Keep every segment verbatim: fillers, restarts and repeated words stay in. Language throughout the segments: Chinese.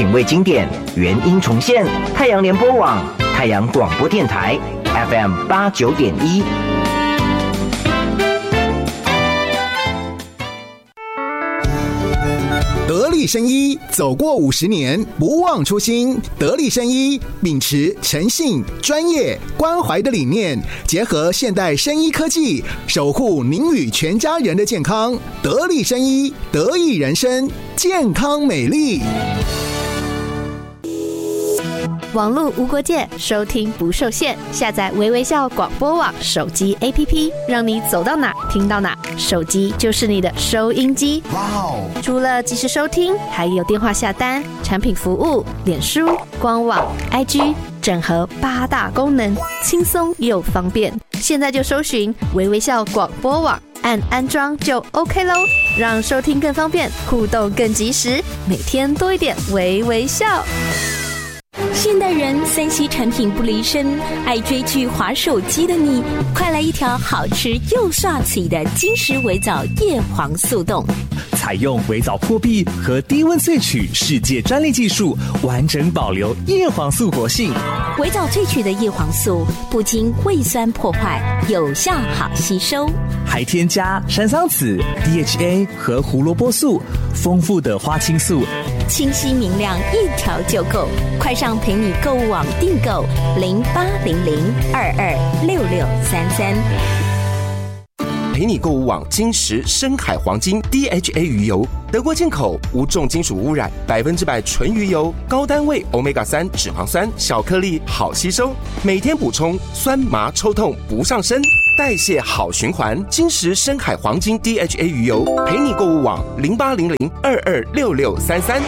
品味经典，原音重现。太阳联播网、太阳广播电台 F M 八九点一。 得力生医走过五十年，不忘初心。得力生医秉持诚信、专业、关怀的理念，结合现代生医科技，守护您与全家人的健康。得力生医，得益人生，健康美丽。 网络无国界，收听不受限。下载微微笑广播网手机 A P P， 让你走到哪听到哪，手机就是你的收音机。哇哦！除了即时收听，还有电话下单、产品服务、脸书、官网、I G， 整合八大功能，轻松又方便。现在就搜寻微微笑广播网，按安装就 OK 咯，让收听更方便，互动更及时，每天多一点微微笑。 现代人三 C 产品不离身，爱追剧滑手机的你，快来一条好吃又帅气的金石微藻叶黄素冻。 采用微藻破壁和低温萃取世界专利技术，完整保留叶黄素活性。 微藻萃取的叶黄素不经胃酸破坏，有效好吸收， 还添加山桑子、D H A 和胡萝卜素，丰富的花青素， 清晰明亮，一条就够。快上陪你购物网订购零八零零二二六六三三。 陪你购物网金石深海黄金 D H A 鱼油，德国进口，无重金属污染，百分之百纯鱼油，高单位 欧米伽三 脂肪酸，小颗粒好吸收，每天补充，酸麻抽痛不上身，代谢好循环。金石深海黄金 D H A 鱼油，陪你购物网零八零零二二六六三三。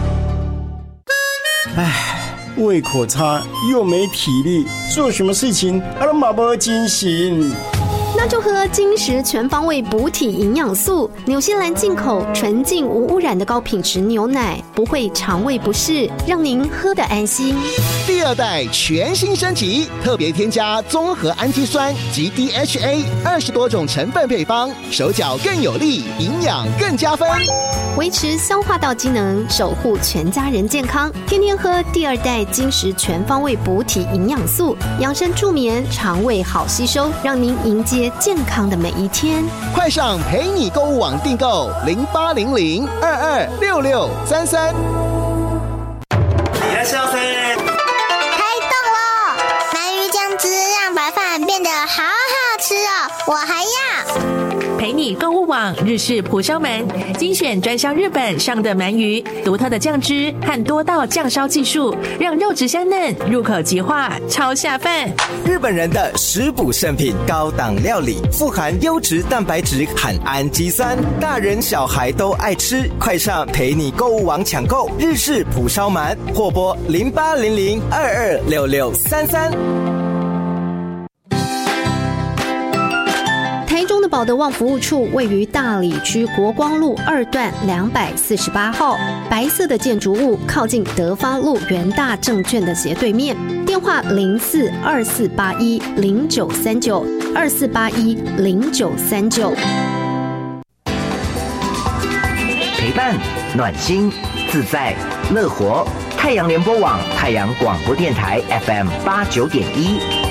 唉，胃口差又没体力，做什么事情都马不精神。 那就喝金石全方位补体营养素，纽西兰进口纯净无污染的高品质牛奶，不会肠胃不适，让您喝得安心。 第二代全新升级，特别添加综合氨基酸及 D H A 二十多种成分配方，手脚更有力，营养更加分， 维持消化道机能，守护全家人健康。天天喝第二代金石全方位补体营养素，养生助眠，肠胃好吸收，让您迎接健康的每一天。 快上陪你购物网订购零八零零二二六六三三。 いらっしゃいませ。 开动了！鳗鱼酱汁让白饭变得好好吃哦，我还要。 陪你购物网日式蒲烧鳗，精选专销日本上的鳗鱼，独特的酱汁和多道酱烧技术，让肉质香嫩，入口即化，超下饭。 日本人的食补圣品，高档料理，富含优质蛋白质和氨基酸，大人小孩都爱吃。快上陪你购物网抢购日式蒲烧鳗，或拨零八零零二二六六三三。 台中的保德旺服务处位于大里区国光路二段两百四十八号，白色的建筑物靠近德芳路元大证券的斜对面。电话零四二四八一零九三九二四八一零九三九。 陪伴、暖心、自在、乐活。太阳联播网、太阳广播电台 F M 八九点一。